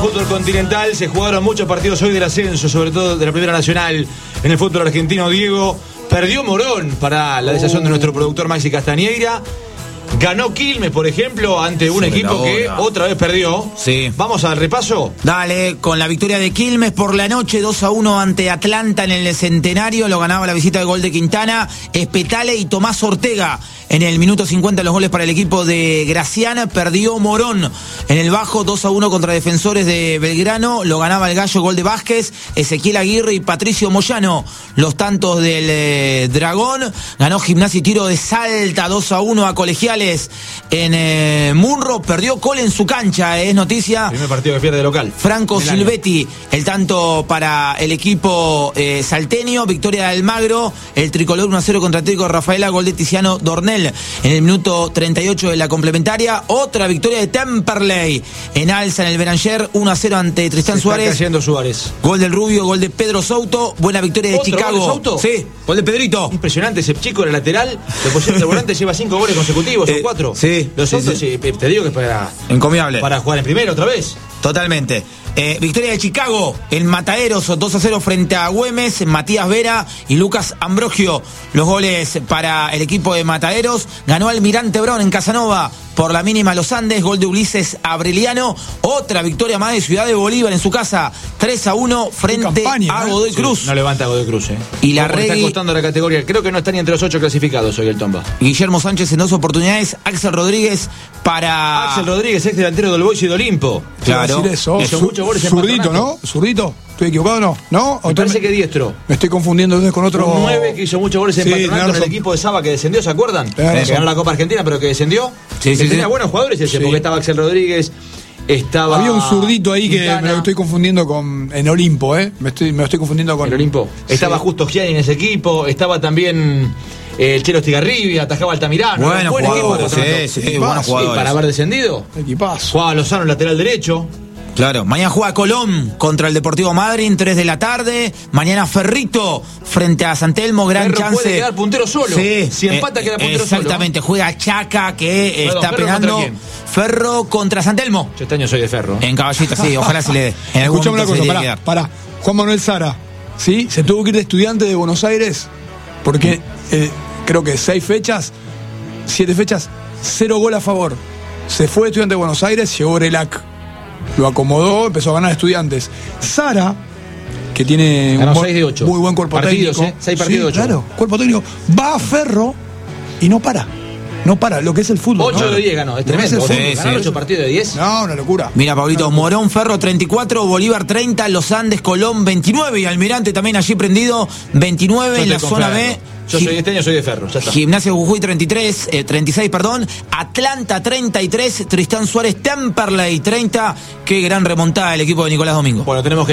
fútbol continental. Se jugaron muchos partidos hoy del ascenso, sobre todo de la Primera Nacional en el fútbol argentino. Diego, perdió Morón para la decisión de nuestro productor Maxi Castañeira. Ganó Quilmes, por ejemplo, ante un equipo que otra vez perdió. Sí. Vamos al repaso. Dale, con la victoria de Quilmes por la noche, 2-1 ante Atlanta en el Centenario. Lo ganaba la visita de gol de Quintana, Espetale y Tomás Ortega. En el minuto 50 los goles para el equipo de Graciana. Perdió Morón en el Bajo, 2-1 contra Defensores de Belgrano. Lo ganaba el Gallo, gol de Vázquez, Ezequiel Aguirre y Patricio Moyano. Los tantos del Dragón. Ganó Gimnasia y Tiro de Salta, 2-1 a Colegiales en Munro. Perdió Cole en su cancha, es noticia. Primer partido que pierde de local. Franco Silvetti, el tanto para el equipo salteño. Victoria de Almagro, el tricolor 1-0 contra Atlético de Rafaela, gol de Tiziano Dornel en el minuto 38 de la complementaria. Otra victoria de Temperley en alza en el Beranger, 1-0 ante Tristán Suárez. Está cayendo Suárez. Gol del Rubio, gol de Pedro Souto. Buena victoria de Chicago. ¿Gol de Souto? Sí, gol de Pedrito. Impresionante ese chico en el lateral. Lo pusieron de volante, lleva 5 goles consecutivos, son 4. Sí. Los Soutos, sí. Te digo que para encomiable. Para jugar en primero otra vez. Totalmente. Victoria de Chicago en Mataderos, 2-0 frente a Güemes, Matías Vera y Lucas Ambrogio. Los goles para el equipo de Mataderos. Ganó Almirante Brown en Casanova por la mínima Los Andes, gol de Ulises Abreliano. Otra victoria más de Ciudad de Bolívar en su casa, 3-1 frente a Godoy Cruz. Sí, no levanta Godoy Cruz, Y la está costando la categoría. Creo que no está ni entre los 8 clasificados hoy el Tomba. Guillermo Sánchez en 2 oportunidades. Axel Rodríguez para... Axel Rodríguez, ex delantero del Boys y de Olimpo. Claro. Eso. Hizo muchos goles en Zurdito, ¿no? Zurdito. ¿Estoy equivocado o no? ¿No? Me parece que diestro. Me estoy confundiendo entonces con otro... Un 9 que hizo muchos goles en Patronato en el equipo de Saba que descendió, ¿se acuerdan? Que ganó la Copa Argentina, pero que descendió. Sí, tenía buenos jugadores ese, porque estaba Axel Rodríguez, estaba... Había un zurdito ahí Quintana. Que me lo estoy confundiendo con... En Olimpo, Me lo estoy confundiendo con... En Olimpo. Estaba Justo Gianni en ese equipo, estaba también... el Chelo Estigarribia, atajaba Altamirano. Bueno, buen equipo. Sí, buenos jugadores. Para haber descendido. Equipazo. Jugaba Lozano, lateral derecho. Claro, mañana juega Colón contra el Deportivo Madryn, 3 de la tarde. Mañana Ferrito frente a San Telmo, gran Ferro chance. Puede quedar puntero solo. Sí, si empata queda puntero exactamente, solo. juega Chaca que está Ferro penando. ¿contra quién? Ferro contra San Telmo. Yo este año soy de Ferro. En Caballito, sí, ojalá se le dé. En algún Escuchame una momento cosa, pará. Juan Manuel Sara, ¿sí? Se tuvo que ir de Estudiante de Buenos Aires porque creo que 7 fechas, 0 gol a favor. Se fue de Estudiante de Buenos Aires, llegó Brelac. Lo acomodó, empezó a ganar Estudiantes. Sara, que tiene ganó 6 de 8. Muy buen cuerpo partidos, técnico. 6 partidos de 8. Claro, cuerpo técnico. Va a Ferro y no para. No para, lo que es el fútbol. 8 ¿no? de 10 ganó, es tremendo. ¿Ganar 8 partidos de 10? No, una locura. Mira, Pablito, Morón, Ferro 34, Bolívar 30, Los Andes, Colón 29 y Almirante también allí prendido 29 en la zona B. Yo soy este año soy de Ferro, ya está. Gimnasia Jujuy 36, Atlanta 33, Tristán Suárez Temperley 30. Qué gran remontada el equipo de Nicolás Domingo. Bueno, tenemos que